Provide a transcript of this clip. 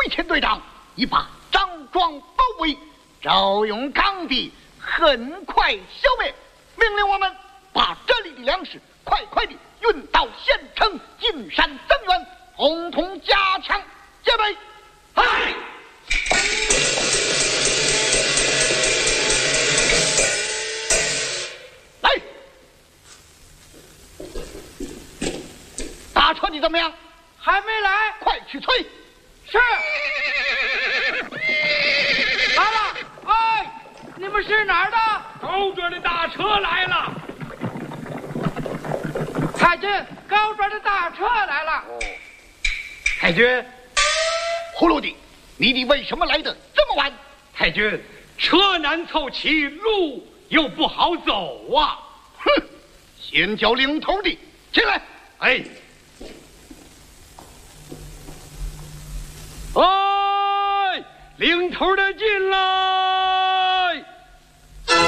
水前队长已把张庄包围，赵勇刚愎很快消灭，命令我们把这里的粮食快快地运到县城进山增援，统统加强戒备。嗨！来，大车你怎么样？ 还没来， 快去催。 是。来了，哎，你们是哪儿的？ 高庄的大车来了。 太君，高庄的大车来了。 太君， 葫芦的，你为什么来的这么晚？ 太君，车难凑齐，路又不好走啊。 哼，先叫领头的进来。 哎，哎，领头的进来。